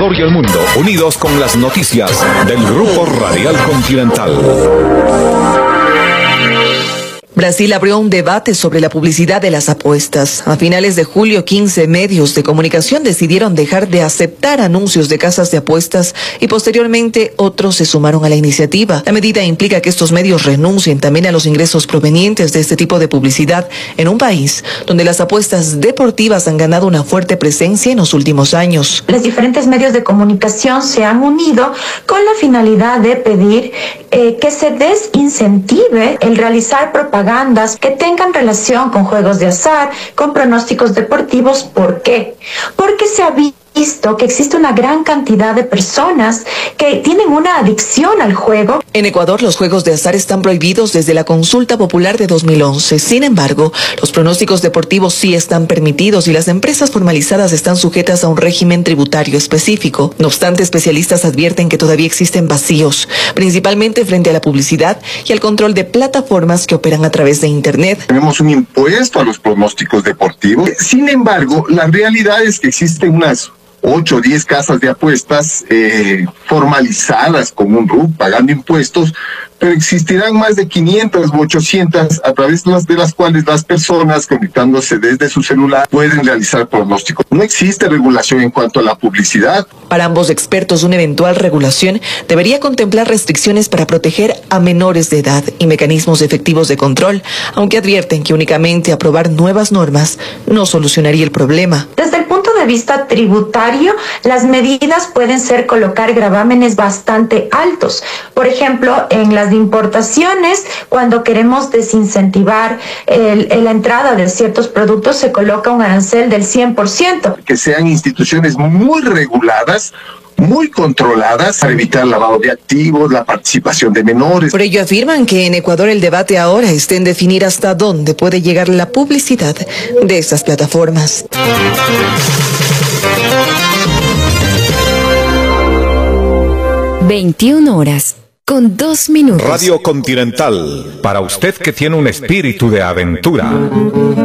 Ecuador y el mundo, unidos con las noticias del Grupo Radial Continental. Brasil abrió un debate sobre la publicidad de las apuestas. A finales de julio, 15 medios de comunicación decidieron dejar de aceptar anuncios de casas de apuestas y posteriormente otros se sumaron a la iniciativa. La medida implica que estos medios renuncien también a los ingresos provenientes de este tipo de publicidad en un país donde las apuestas deportivas han ganado una fuerte presencia en los últimos años. Los diferentes medios de comunicación se han unido con la finalidad de pedir que se desincentive el realizar propagandas que tengan relación con juegos de azar, con pronósticos deportivos. ¿Por qué? Porque se ha visto que existe una gran cantidad de personas que tienen una adicción al juego. En Ecuador, los juegos de azar están prohibidos desde la consulta popular de 2011. Sin embargo, los pronósticos deportivos sí están permitidos y las empresas formalizadas están sujetas a un régimen tributario específico. No obstante, especialistas advierten que todavía existen vacíos, principalmente frente a la publicidad y al control de plataformas que operan a través de Internet. Tenemos un impuesto a los pronósticos deportivos. Sin embargo, la realidad es que existen unas 8 o 10 casas de apuestas formalizadas con un RUC, pagando impuestos, pero existirán más de 500 u 800 a través de las cuales las personas, conectándose desde su celular, pueden realizar pronósticos. No existe regulación en cuanto a la publicidad. Para ambos expertos, una eventual regulación debería contemplar restricciones para proteger a menores de edad y mecanismos efectivos de control, aunque advierten que únicamente aprobar nuevas normas no solucionaría el problema. Desde el punto de vista tributario, las medidas pueden ser colocar gravámenes bastante altos. Por ejemplo, en las importaciones, cuando queremos desincentivar la entrada de ciertos productos, se coloca un arancel del 100%. Que sean instituciones muy reguladas, muy controladas para evitar lavado de activos, la participación de menores. Por ello afirman que en Ecuador el debate ahora está en definir hasta dónde puede llegar la publicidad de estas plataformas. 21 horas con 2 minutos. Radio Continental, para usted que tiene un espíritu de aventura.